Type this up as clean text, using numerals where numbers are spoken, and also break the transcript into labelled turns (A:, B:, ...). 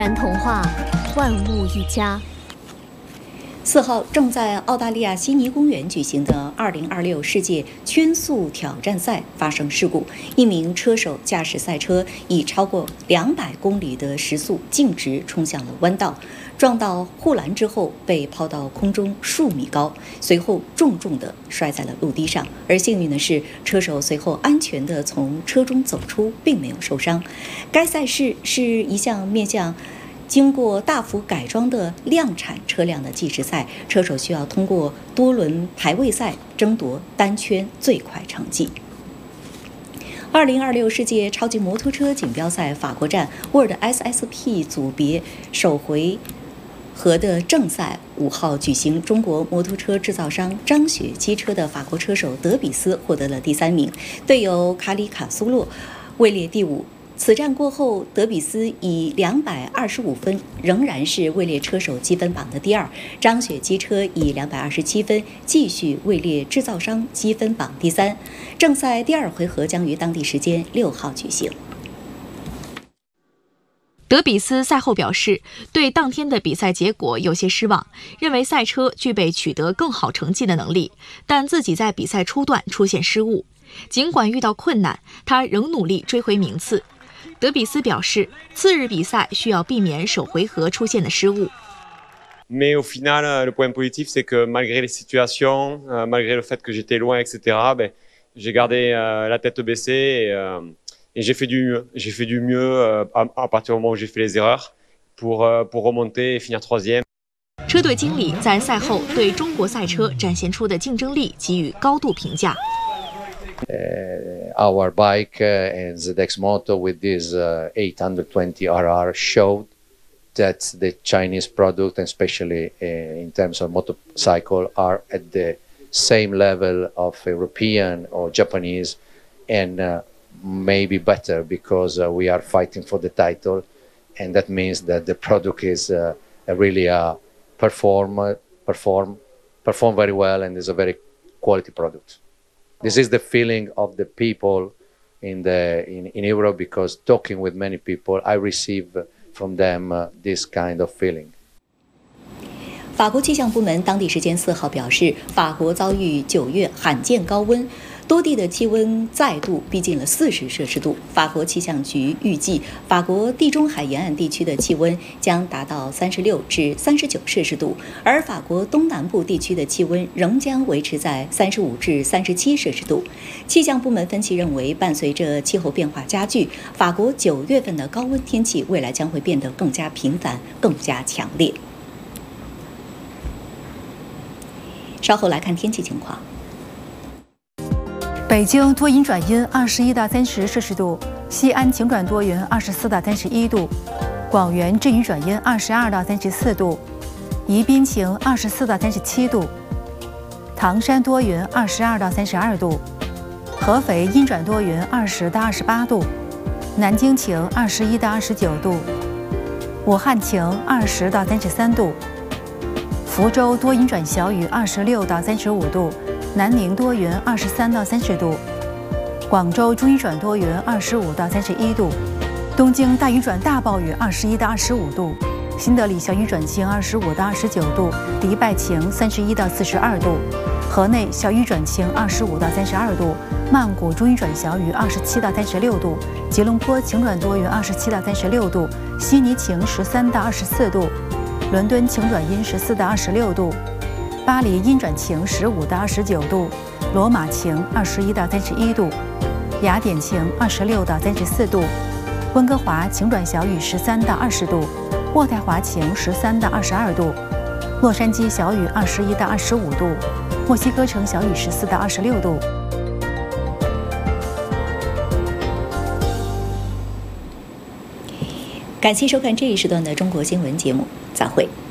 A: 然童话，万物一家。
B: 4号，正在澳大利亚悉尼公园举行的2026世界圈速挑战赛发生事故，一名车手驾驶赛车以超过200公里的时速径直冲向了弯道，撞到护栏之后被抛到空中数米高，随后重重地摔在了陆地上。而幸运的是，车手随后安全地从车中走出，并没有受伤。该赛事是一项面向经过大幅改装的量产车辆的计时赛，车手需要通过多轮排位赛争夺单圈最快成绩。2026世界超级摩托车锦标赛法国站 World SSP 组别首回合的正赛5号举行，中国摩托车制造商张雪机车的法国车手德比斯获得了第3名，队友卡里卡苏洛位列第5。此战过后，德比斯以225分仍然是位列车手积分榜的第2，张雪机车以227分继续位列制造商积分榜第3。正赛第2回合将于当地时间6号举行。
C: 德比斯赛后表示，对当天的比赛结果有些失望，认为赛车具备取得更好成绩的能力，但自己在比赛初段出现失误。尽管遇到困难，他仍努力追回名次。德比斯表示，次日比赛需要避免首回合出现的失误。
D: Mais au final, le point positif, c'est que malgré les situations, malgré le fait que j'étais loin, etc., j'ai gardé la tête baissée et j'ai fait du mieux. J'ai fait du mieux à partir du moment où j'ai fait les erreurs pour remonter et finir 3e.
C: 车队经理在赛后对中国赛车展现出的竞争力给予高度评价。
E: Our bike and the Dex Moto with this 820RR showed that the Chinese product, and especially in terms of motorcycle, are at the same level of European or Japanese, and maybe better because we are fighting for the title, and that means that the product is really perform very well and is a very quality product. This is the feeling of the people in Europe, because talking with many people, I receive from them this kind of feeling.
B: 法国气象部门当地时间4号表示，法国遭遇9月罕见高温，多地的气温再度逼近了40摄氏度。法国气象局预计，法国地中海沿岸地区的气温将达到36至39摄氏度，而法国东南部地区的气温仍将维持在35至37摄氏度。气象部门分析认为，伴随着气候变化加剧，法国9月份的高温天气未来将会变得更加频繁、更加强烈。稍后来看天气情况。
F: 北京多云转阴，21到30摄氏度；西安晴转多云，24到31度；广元阵雨转阴，22到34度；宜宾晴，24到37度；唐山多云，22到32度；合肥阴转多云，20到28度；南京晴，21到29度；武汉晴，20到33度；福州多云转小雨，26到35度；南宁多云，23到30度；广州中雨转多云，25到31度；东京大雨转大暴雨，21到25度；新德里小雨转晴，25到29度；迪拜晴，31到42度；河内小雨转晴，25到32度；曼谷中雨转小雨，27到36度；吉隆坡晴转多云，27到36度；悉尼晴，13到24度；伦敦晴转阴，14到26度；巴黎阴转晴，15到29度；罗马晴，21到31度；雅典晴，26到34度；温哥华晴转小雨，13到20度；渥太华晴，13到22度；洛杉矶小雨，21到25度；墨西哥城小雨，14到26度。
B: 感谢收看这一时段的中国新闻节目，再会。